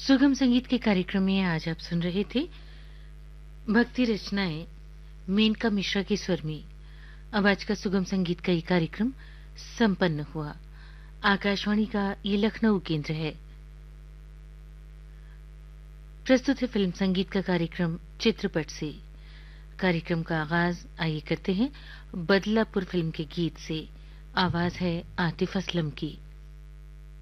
सुगम संगीत के कार्यक्रम में आज आप सुन रहे थे भक्ति रचनाएं मेनका मिश्रा के स्वर में। अब आज का सुगम संगीत का ये कार्यक्रम संपन्न हुआ। आकाशवाणी का ये लखनऊ केंद्र है। प्रस्तुत है फिल्म संगीत का कार्यक्रम चित्रपट से। कार्यक्रम का आगाज आइए करते हैं बदलापुर फिल्म के गीत से। आवाज है आतिफ असलम की।